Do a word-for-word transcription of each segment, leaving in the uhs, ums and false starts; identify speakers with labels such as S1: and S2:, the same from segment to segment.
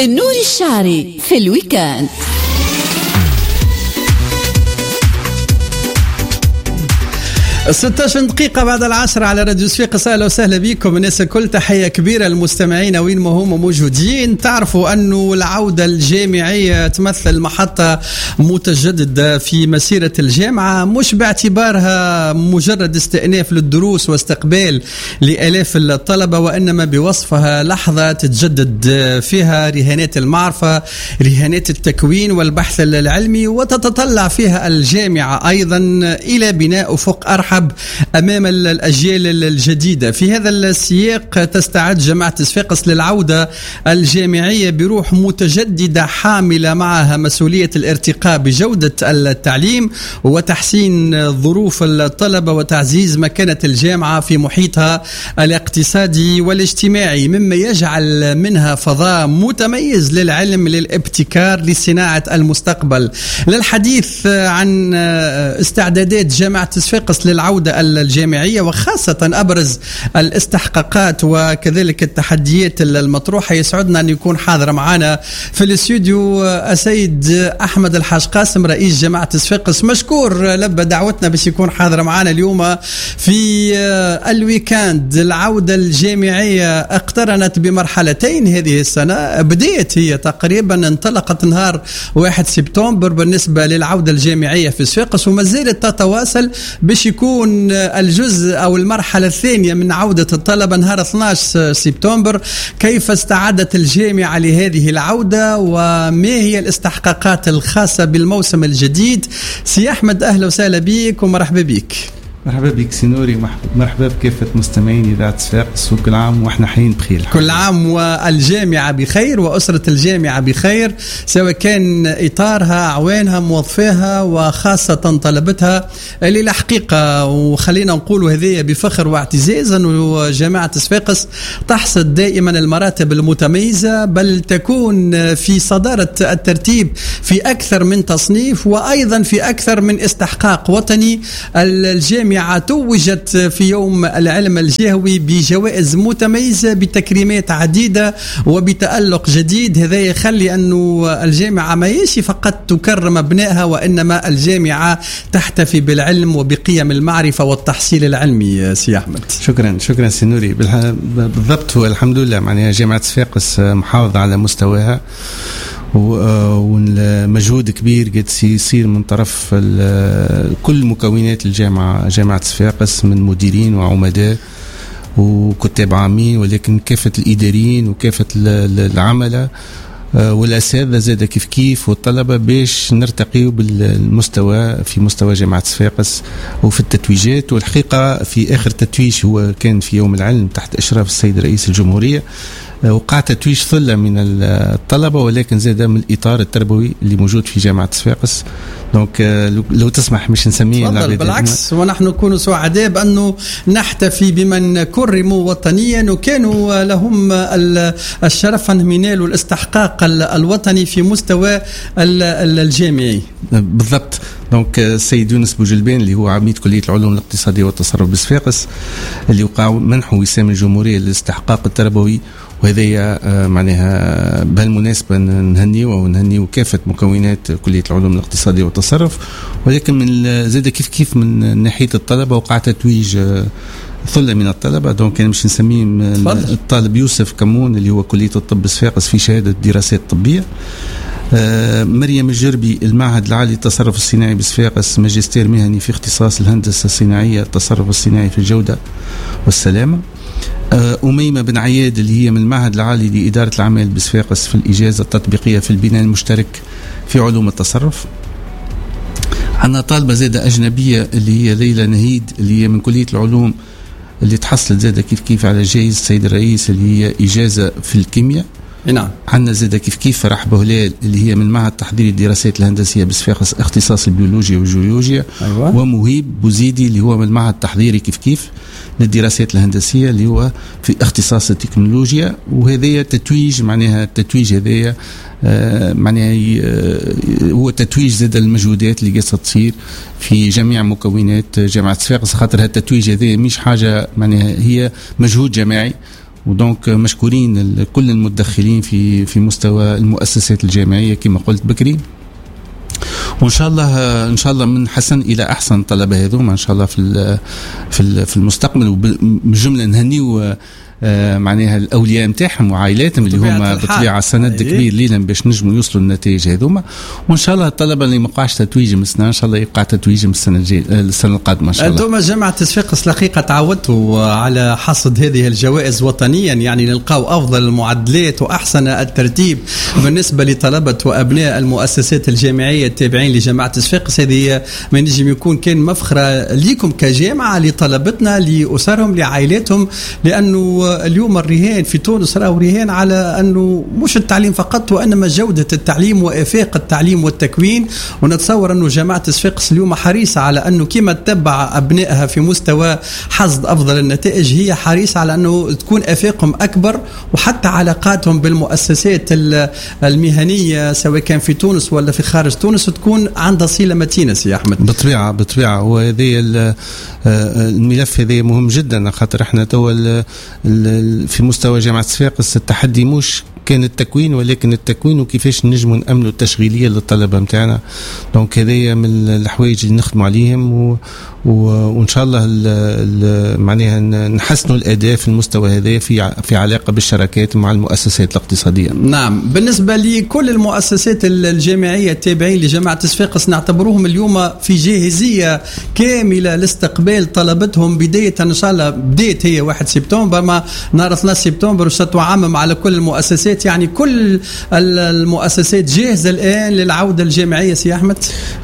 S1: نور الشعري في الويكاند.
S2: ستة عشر دقيقة بعد العشرة على راديو صفاقس. أهلا وسهلا بكم الناس الكل، تحية كبيرة للمستمعين وين ما هم موجودين. تعرفوا أنه العودة الجامعية تمثل محطة متجددة في مسيرة الجامعة، مش باعتبارها مجرد استئناف للدروس واستقبال لآلاف الطلبة، وإنما بوصفها لحظة تتجدد فيها رهانات المعرفة، رهانات التكوين والبحث العلمي، وتتطلع فيها الجامعة أيضا إلى بناء أفق أرحب أمام الأجيال الجديدة. في هذا السياق تستعد جامعة صفاقس للعودة الجامعية بروح متجددة، حاملة معها مسؤولية الارتقاء بجودة التعليم وتحسين ظروف الطلبة وتعزيز مكانة الجامعة في محيطها الاقتصادي والاجتماعي، مما يجعل منها فضاء متميز للعلم، للابتكار، لصناعة المستقبل. للحديث عن استعدادات جامعة صفاقس للعودة الجامعية وخاصة أبرز الاستحقاقات وكذلك التحديات المطروحة، يسعدنا أن يكون حاضر معنا في الاستوديو السيد أحمد الحاج قاسم رئيس جامعة صفاقس. مشكور لبى دعوتنا باش يكون حاضر معنا اليوم في الويكاند. العودة الجامعية اقترنت بمرحلتين هذه السنة، بداية هي تقريبا انطلقت نهار واحد سبتمبر بالنسبة للعودة الجامعية في صفاقس، وما زالت تتواصل باش يكون الجزء أو المرحلة الثانية من عودة الطلبة نهار اثني عشر سبتمبر. كيف استعدت الجامعة لهذه العودة وما هي الاستحقاقات الخاصة بالموسم الجديد؟ سي أحمد أهلا وسهلا بك ومرحبا بك.
S3: مرحبا بك سينوري، مرحبا بكافة مستمعين إذاعة صفاقس، وكل عام وإحنا حين بخير.
S2: كل عام والجامعة بخير وأسرة الجامعة بخير، سواء كان إطارها، أعوانها، موظفيها، وخاصة طلبتها. للحقيقة وخلينا نقول هذه بفخر واعتزاز أنه جامعة صفاقس تحصد دائما المراتب المتميزة، بل تكون في صدارة الترتيب في أكثر من تصنيف وأيضا في أكثر من استحقاق وطني. الجامعة توجت في يوم العلم الجهوي بجوائز متميزة بتكريمات عديدة وبتألق جديد. هذا يخلي أنه الجامعة ما يشي فقط تكرم أبنائها، وإنما الجامعة تحتفي بالعلم وبقيم المعرفة والتحصيل العلمي. سي أحمد
S3: شكرا شكرا سينوري. بالضبط، والحمد لله معناها جامعة صفاقس محافظة على مستواها، ومجهود كبير قد يصير من طرف كل مكونات الجامعة، جامعة صفاقس، من مديرين وعمداء وكتاب عامين، ولكن كافة الإداريين وكافة العملاء والأساتذة زاد كيف كيف والطلبة، باش نرتقي بالمستوى في مستوى جامعة صفاقس وفي التتويجات. والحقيقة في آخر تتويج هو كان في يوم العلم تحت إشراف السيد رئيس الجمهورية، وقع تتويج ثلة من الطلبة، ولكن زاد من الإطار التربوي اللي موجود في جامعة صفاقس. دونك لو تسمح مش نسميه
S2: بالعكس، ونحن نكون سعداء بأنه نحتفي بمن كرموا وطنيا وكانوا لهم الشرف أن ينالوا الاستحقاق الوطني في مستوى الجامعي.
S3: بالضبط. دونك السيد يونس بوجلبان اللي هو عميد كلية العلوم الاقتصادية والتصرف بصفاقس، اللي وقع منحه وسام الجمهورية للاستحقاق التربوي، وهذا معناها بهالمناسبة نهنيه ونهنيه كافة مكونات كلية العلوم الاقتصادية والتصرف. ولكن من زاد كيف كيف من ناحية الطلبة وقع تتويج ثلة من الطلبة. دونك كان مش نسميه الطالب يوسف كمون اللي هو كلية الطب بصفاقس في شهادة دراسات طبية. آه مريم الجربي المعهد العالي للتصرف الصناعي بصفاقس، ماجستير مهني في اختصاص الهندسة الصناعية، التصرف الصناعي في الجودة والسلامة. آه أميمة بن عياد اللي هي من المعهد العالي لإدارة الأعمال بصفاقس في الإجازة التطبيقية في البناء المشترك في علوم التصرف. عندنا طالبة زادة أجنبية اللي هي ليلى نهيد اللي هي من كلية العلوم، اللي تحصلت زادة كيف كيف على جائزة السيد الرئيس اللي هي إجازة في الكيمياء.
S2: نعم.
S3: عندنا زادة كيف كيف فرح بهلال اللي هي من معهد تحضير الدراسات الهندسية بصفاقس، اختصاص البيولوجيا والجيولوجيا.
S2: أيوة.
S3: ومهيب بوزيدي اللي هو من المعهد التحضيري كيف كيف للدراسات الهندسية اللي هو في اختصاص التكنولوجيا. وهذا تتويج معناها التتويج هذا آه معناها آه هو تتويج زاد المجهودات اللي قاعدة تصير في جميع مكونات جامعة صفاقس، خاطر هالتتويج هذا مش حاجة معناها هي مجهود جماعي، ودونك مشكورين كل المتدخلين في في مستوى المؤسسات الجامعيه كما قلت بكري. وان شاء الله ان شاء الله من حسن الى احسن طلبه هذوما ان شاء الله في في في المستقبل. وبالجمله نهنيو آه معناها الاولياء نتاعهم وعائلاتهم اللي هما بطبيعه سند كبير لينا باش نجموا يوصلوا للنتائج هذوما. وان شاء الله الطلبه اللي ما وقعش تتويجهم السنه ان شاء الله يوقع تتويجهم السنه الجايه السنه القادمه ان شاء الله.
S2: انتم جامعه صفاقس الحقيقه تعودتوا على حصد هذه الجوائز وطنيا، يعني نلقاو افضل المعدلات واحسن الترتيب بالنسبه لطلبه وابناء المؤسسات الجامعيه التابعين لجامعه صفاقس. هذه ما نجم يكون كان مفخره ليكم كجامعه، لطلبتنا، لاسرهم، لعائلاتهم، لانه اليوم الرهان في تونس راهو رهان على أنه مش التعليم فقط وإنما جودة التعليم وإفاق التعليم والتكوين. ونتصور أنه جامعة صفاقس اليوم حريصة على أنه كما تتبع أبنائها في مستوى حصد أفضل النتائج، هي حريصة على أنه تكون إفاقهم أكبر، وحتى علاقاتهم بالمؤسسات المهنية سواء كان في تونس ولا في خارج تونس تكون عندها صلة متينة. سي أحمد
S3: بطبيعة بطبيعة وهذه الملف هذا مهم جدا، خاطر احنا توا في مستوى جامعة صفاقس التحدي مش كان التكوين ولكن التكوين وكيفاش نجموا نأمنوا التشغيلية للطلبة متاعنا. دونك هذايا من الحوايج اللي نخدموا عليهم و... و... وإن شاء الله ال... ال... معناها نحسنوا الأداء في المستوى هذا في في علاقة بالشراكات مع المؤسسات الاقتصادية.
S2: نعم، بالنسبة لكل المؤسسات الجامعية التابعين لجامعة صفاقس نعتبروهم اليوم في جاهزية كاملة لاستقبال طلبتهم بداية إن شاء الله. بداية هي واحد سبتمبر، ما نهار اثنين سبتمبر وستعمم على كل المؤسسات، يعني كل المؤسسات جاهزة الآن للعودة الجامعية. سي أحمد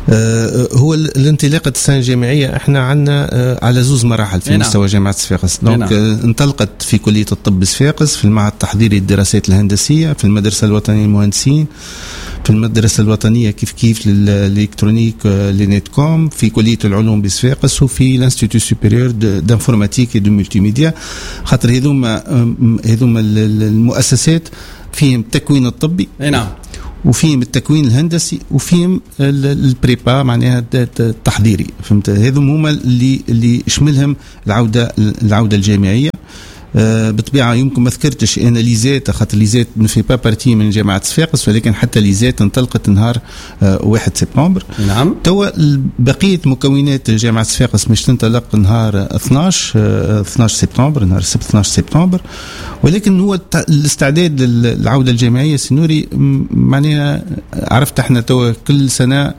S3: آه هو الانطلاقة السنة الجامعية احنا عندنا آه على زوز مراحل في مستوى نعم. جامعة صفاقس. دونك آه انطلقت في كلية الطب صفاقس، في المعهد التحضيري للدراسات الهندسية، في المدرسة الوطنية للمهندسين، في المدرسة الوطنية كيف كيف للإلكترونيك لينيت كوم، في كلية العلوم بصفاقس، وفي الانستيتوت سوبيريور دانفورماتيك دو ملتي ميديا. خاطر هذوما هذوما المؤسسات فيهم التكوين الطبي
S2: نعم،
S3: وفيهم التكوين الهندسي، وفيهم البريبا معناها التحضيري. فهمت؟ هذم هما اللي اللي يشملهم العودة العودة الجامعية. آه بطبيعة يمكن ما ذكرتش أنا ليزات، خاطر ليزات نفي با بارتي من جامعة صفاقس، ولكن حتى ليزات انطلقت نهار آه واحد سبتمبر.
S2: نعم.
S3: توا بقية مكونات جامعة صفاقس مش تنطلق نهار اثناش آه اثناش سبتمبر، نهار السبت اثناش سبتمبر. ولكن هو الاستعداد للعودة الجامعية سنوري معناها عرفت احنا توا كل سنة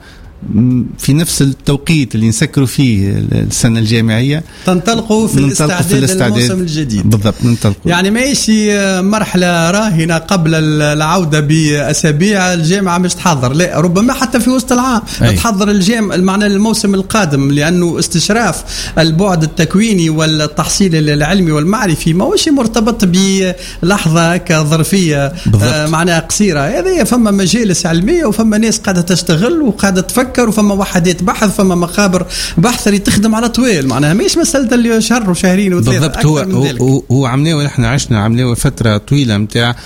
S3: في نفس التوقيت اللي نسكروا فيه السنة الجامعية
S2: تنطلقوا في الاستعداد للموسم الجديد.
S3: بالضبط ننطلقوا،
S2: يعني ما يشي مرحلة راهنة قبل العودة بأسابيع الجامعة مش تحضر، لا ربما حتى في وسط العام أي. تحضر الجامعة المعنى الموسم القادم، لأنه استشراف البعد التكويني والتحصيل العلمي والمعرفي ما هوش مرتبط بلحظة كظرفية آه معناها قصيرة. هذه فما مجالس علمية وفما ناس قاعدة تشتغل وقاعدة تفكر وفما وحدات بحث، فما مخابر بحث اللي تخدم على طويل، معناها مش مسألة اللي شهر وشهرين وثلاثة.
S3: بالضبط، هو هو, هو عملناه ونحن عشنا عملناه فترة طويلة متاع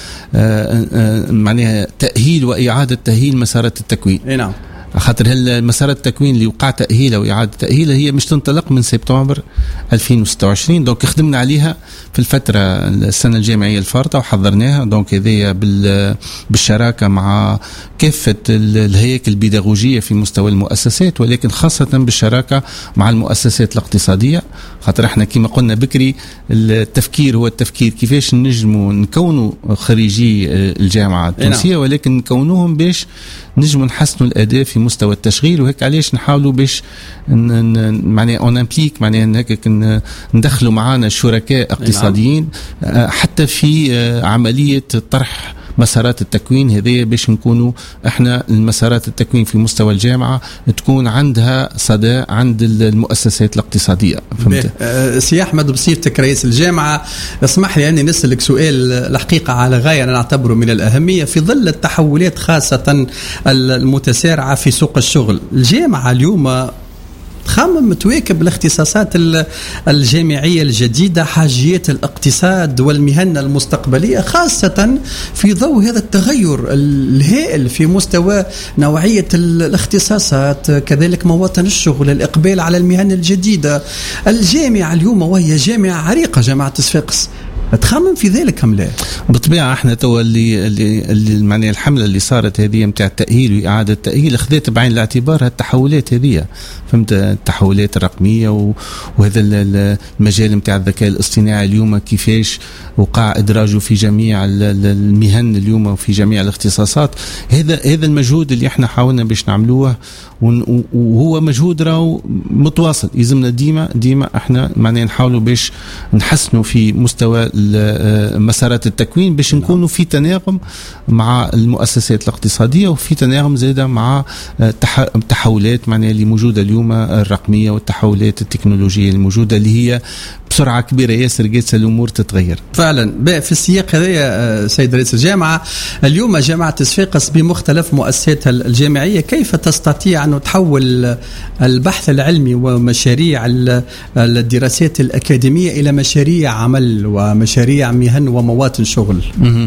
S3: معناها تأهيل وإعادة تأهيل مسارات التكوين.
S2: اي نعم،
S3: خاطر مسار التكوين اللي وقع تأهيله وإعادة تأهيله هي مش تنطلق من سبتمبر ألفين وستة وعشرين. دونك خدمنا عليها في الفترة السنة الجامعية الفارطة وحضرناها. دونك هذه بالشراكة مع كافة الهياكل البيداغوجية في مستوى المؤسسات، ولكن خاصة بالشراكة مع المؤسسات الاقتصادية. خاطر احنا كما قلنا بكري التفكير هو التفكير كيفاش نجموا نكونوا خريجي الجامعة التونسية، ولكن نكونوهم باش نجموا نحسنوا الأداء في مستوى التشغيل. وهيك علاش نحاولوا باش معناها اون امبليك معناها هيك ندخلوا معنا شركاء اقتصاديين حتى في عملية طرح مسارات التكوين هذه، باش نكونوا احنا المسارات التكوين في مستوى الجامعة تكون عندها صدى عند المؤسسات الاقتصادية. فهمت؟
S2: أه سي أحمد، بصفتك رئيس الجامعة اسمح لي أني نسألك سؤال الحقيقة على غاية أنا أعتبره من الأهمية في ظل التحولات خاصة المتسارعة في سوق الشغل. الجامعة اليوم تخمم تواكب الاختصاصات الجامعية الجديدة، حاجيات الاقتصاد والمهن المستقبلية، خاصة في ضوء هذا التغير الهائل في مستوى نوعية الاختصاصات، كذلك مواطن الشغل، الإقبال على المهن الجديدة. الجامعة اليوم وهي جامعة عريقة، جامعة صفاقس تخمم في ذلك أم لا؟
S3: بالطبيعة احنا توا اللي اللي معناها الحملة اللي صارت هذه متاع التأهيل وإعادة التأهيل أخذت بعين الاعتبار التحولات هذه، فهمت، التحولات الرقمية وهذا المجال متاع الذكاء الاصطناعي اليوم كيفاش وقع إدراجه في جميع المهن اليوم وفي جميع الاختصاصات. هذا هذا المجهود اللي احنا حاولنا باش نعملوه، وهو مجهود راهو متواصل، يلزمنا ديما ديما احنا معناها نحاولوا باش نحسنوا في مستوى مسارات التكوين باش نكونوا في تناغم مع المؤسسات الاقتصادية وفي تناغم زيادة مع التحولات معناها اللي موجودة اليوم الرقمية والتحولات التكنولوجية الموجودة اللي هي بسرعة كبيرة ياسر قادسة الأمور تتغير
S2: فعلا. في السياق هذا سيد رئيس الجامعة، اليوم جامعة صفاقس بمختلف مؤسساتها الجامعية كيف تستطيع أن تحول البحث العلمي ومشاريع الدراسات الأكاديمية إلى مشاريع عمل ومشاريع مهن ومواطن شغل؟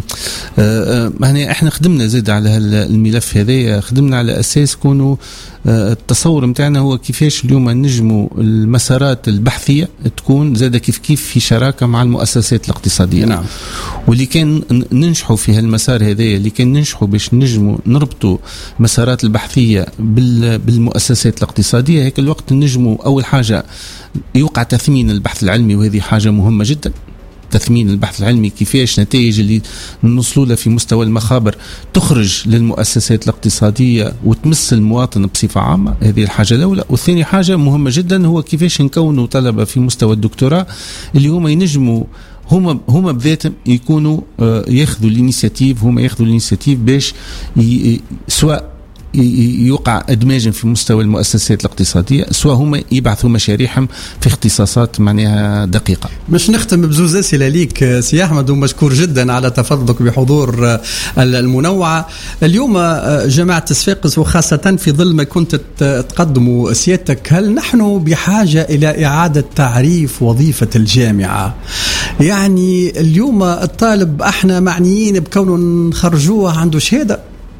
S3: يعني احنا خدمنا زيد على الملف هذا، خدمنا على أساس كونوا التصور متاعنا هو كيفاش اليوم نجموا المسارات البحثية تكون زادة كيف كيف في شراكة مع المؤسسات الاقتصادية.
S2: نعم.
S3: واللي كان ننجحوا في هالمسار هذا، اللي كان ننجحوا باش نجموا نربطوا مسارات البحثية بالمؤسسات الاقتصادية، هيك الوقت نجموا أول حاجة يوقع تثمين البحث العلمي، وهذه حاجة مهمة جدا. تثمين البحث العلمي كيفاش نتائج اللي نوصلوا لها في مستوى المخابر تخرج للمؤسسات الاقتصادية وتمس المواطن بصفة عامة، هذه الحاجة الأولى. والثاني حاجة مهمة جدا هو كيفاش نكونوا طلبة في مستوى الدكتوراه اللي هم ينجموا هما هما بذاتهم يكونوا ياخذوا الانيشيتيف، هما ياخذوا الانيشيتيف باش سواء يوقع ادماجا في مستوى المؤسسات الاقتصاديه، سواء هما يبعثوا مشاريعهم في اختصاصات معناها دقيقه.
S2: مش نختم بزوز اسئله ليك سي احمد، ومشكور جدا على تفضلك بحضور المنوعه اليوم. جامعه صفاقس وخاصه في ظل ما كنت تقدموا سيادتك، هل نحن بحاجه الى اعاده تعريف وظيفه الجامعه؟ يعني اليوم الطالب احنا معنيين بكون نخرجوه عنده شهاده،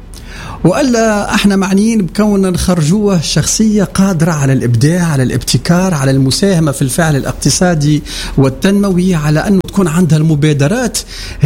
S2: وإلا احنا معنيين بكون نخرجوه شخصية قادرة على الإبداع، على الابتكار، على المساهمة في الفعل الاقتصادي والتنموي، على أنه تكون عندها المبادرات.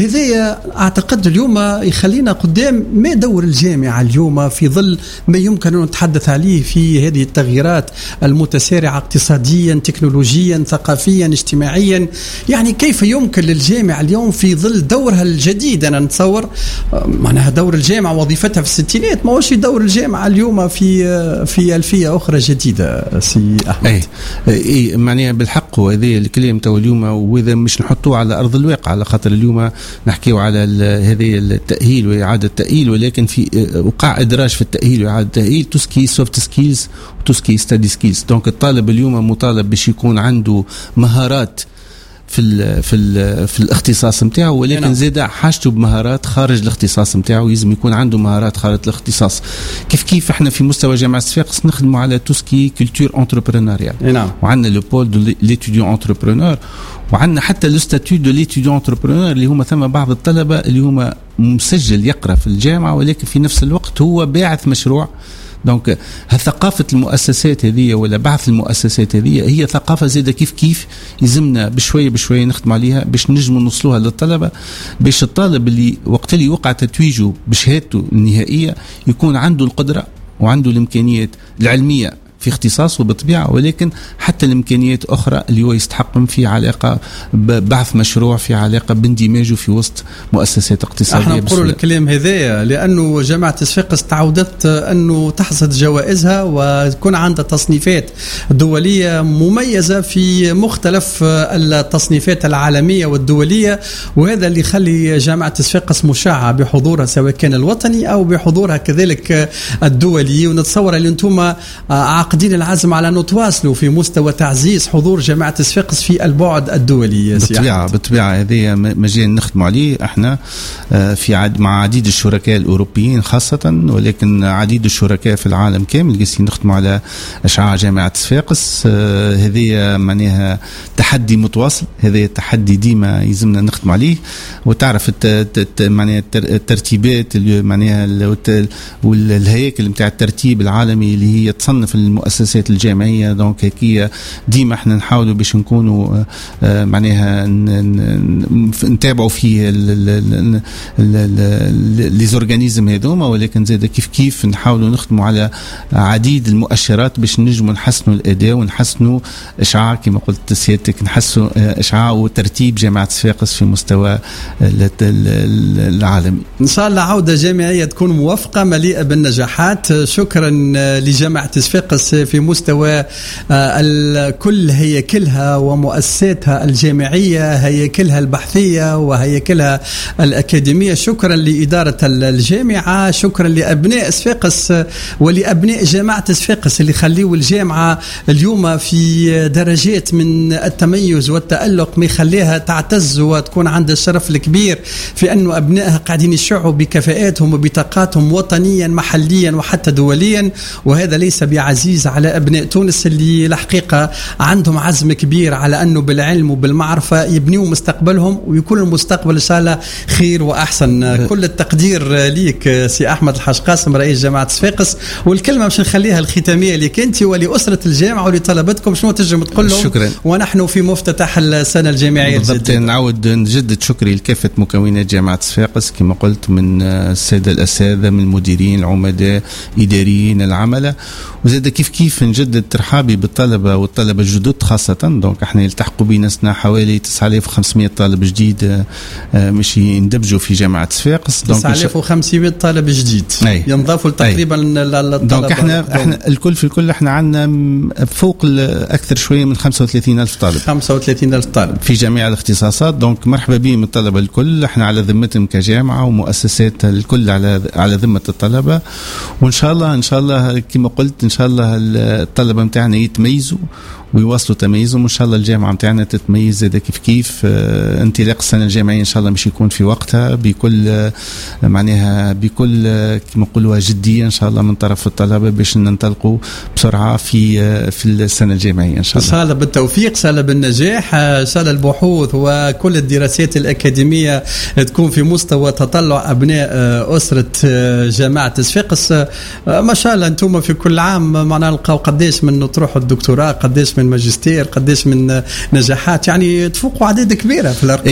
S2: هذا أعتقد اليوم يخلينا قدام ما دور الجامعة اليوم في ظل ما يمكن أن نتحدث عليه في هذه التغييرات المتسارعة اقتصاديا، تكنولوجيا، ثقافيا، اجتماعيا. يعني كيف يمكن للجامعة اليوم في ظل دورها الجديد؟ أنا نتصور معناها دور الجامعة وظيفتها في الستينات ما هوش دور الجامعة اليوم في في ألفية أخرى جديدة سي أحمد.
S3: أي أي معناها بالحق، وهذا الكلام تو اليوم، وإذا مش نحطوه على أرض الواقع، على خاطر اليوم نحكيو على هذه التأهيل وإعادة التأهيل، ولكن في وقع إدراج في التأهيل وإعادة التأهيل توسكي سوفت سكيلز وتوسكي ستادي سكيلز. دونك الطالب اليوم مطالب باش يكون عنده مهارات في ال في ال في الاختصاص نتاعو، ولكن زاد حاجته بمهارات خارج الاختصاص نتاعو، لازم يكون عنده مهارات خارج الاختصاص. كيف كيف احنا في مستوى جامعه صفاقس نخدموا على توسكي كولتور انتربرونوريال،
S2: نعم،
S3: وعندنا لو بول دو ليتيديون انتربرونور، وعندنا حتى لو ستاتيو دو ليتيديون انتربرونور اللي هما ثم بعض الطلبه اللي هما مسجل يقرا في الجامعه ولكن في نفس الوقت هو باعث مشروع. دونك ثقافة المؤسسات هذه ولا بعث المؤسسات هذه هي ثقافة زيادة كيف كيف يلزمنا بشوية بشوية نخدم عليها باش نجم نوصلوها للطلبة، باش الطالب اللي وقت اللي يوقع تتويجه بشهادته النهائية يكون عنده القدرة وعنده الإمكانيات العلمية في اختصاصه بالطبيعة، ولكن حتى الإمكانيات أخرى اللي هو يستحقهم في علاقة ببعث مشروع، في علاقة باندماجه في وسط مؤسسات اقتصادية.
S2: احنا نقولوا الكلام هذا لأنه جامعة صفاقس تعودت أنه تحصد جوائزها وتكون عندها تصنيفات دولية مميزة في مختلف التصنيفات العالمية والدولية، وهذا اللي يخلي جامعة صفاقس مشعة بحضورها سواء كان الوطني أو بحضورها كذلك الدولي. ونتصور اللي أنتم عاقدين العزم على أن تواصلوا في مستوى تعزيز حضور جامعة صفاقس في البعد الدولي.
S3: بالطبيعة بالطبيعة هذا مجال نخدم عليه احنا في عد مع عديد الشركاء الأوروبيين خاصة، ولكن عديد الشركاء في العالم كامل قاعدين نخدموا على إشعاع جامعة صفاقس. هذه معناها تحدي متواصل، هذا التحدي ديما يلزمنا نخدم عليه. وتعرف معناها الترتيبات معناها والهياكل نتاع الترتيب العالمي اللي هي تصنف المؤسسات الجامعيه. دونك هيك ديما احنا نحاولوا باش نكونوا معناها نتابعوا في لي زورغانيزم هذوما، ولكن زاد كيف كيف نحاولوا نخدموا على عديد المؤشرات باش نجموا نحسنوا الاداء ونحسنوا اشعاع كما قلت سيادتك، نحسنوا اشعاع وترتيب جامعه صفاقس في مستوى العالمي.
S2: ان شاء الله عوده جامعيه تكون موفقه مليئه بالنجاحات. شكرا لجامعه صفاقس في مستوى الكل هيكلها ومؤسساتها الجامعيه، هيكلها البحثيه وهيكلها الاكاديميه. شكرا لاداره الجامعه، شكرا لابناء صفاقس ولابناء جامعه صفاقس اللي خليوا الجامعه اليوم في درجات من التميز والتألق ما يخليها تعتز وتكون عندها الشرف الكبير في انه ابنائها قاعدين يشعوا بكفاءاتهم وبطاقاتهم وطنيا محليا وحتى دوليا. وهذا ليس بعزيز على ابناء تونس اللي الحقيقه عندهم عزم كبير على انه بالعلم وبالمعرفه يبنيوا مستقبلهم ويكون المستقبل ان شاء الله خير واحسن. كل التقدير ليك سي احمد الحاج قاسم رئيس جامعه صفاقس، والكلمه مش نخليها الختاميه لك انت ولاسره الجامعه ولطلبتكم، شنو تنجم تقول لهم؟
S3: شكرا.
S2: ونحن في مفتتح السنه الجامعيه
S3: الجديده. نعود نجدد شكري لكافه مكونات جامعه صفاقس كما قلت، من الساده الاساتذه، من المديرين، العمداء، اداريين، العمله، وزاد كيف كيف نجدد ترحابي بالطلبه والطلبه الجدد خاصه. دونك احنا يلتحقوا بنا سنه حوالي تسعة آلاف وخمسمائة طالب جديد مش يندمجوا في جامعه صفاقس.
S2: تسعة آلاف وخمسمائة طالب جديد ينضافوا تقريبا للطلبه.
S3: دونك احنا احنا الكل في الكل احنا عندنا فوق اكثر شويه من خمسة وثلاثين ألف طالب
S2: خمسة وثلاثين ألف طالب في
S3: جميع الاختصاصات. دونك مرحبا بهم الطلبه الكل، احنا على ذمتهم كجامعه ومؤسسات الكل على على ذمه الطلبه. وان شاء الله ان شاء الله كما قلت ان شاء الله الطلبه نتاعنا يتميزوا ويواصلوا تميزهم، وان شاء الله الجامعه نتاعنا تتميز زاد كيف كيف. اه انطلاق السنه الجامعيه ان شاء الله مش يكون في وقتها بكل اه معناها بكل اه كما نقولوا جديه ان شاء الله من طرف الطلبه باش ننطلقوا بسرعه في اه في السنه الجامعيه ان شاء الله.
S2: ان شاء الله بالتوفيق، ان شاء الله بالنجاح، ان شاء الله البحوث وكل الدراسات الاكاديميه تكون في مستوى تطلع ابناء اه اسره اه جامعه صفاقس. اه ما شاء الله انتم في كل عام معنا نلقاو قداش من تروحوا الدكتوراه، قداش من ماجستير، قداش من نجاحات، يعني تفوقوا عدد كبيرة في الأرقام.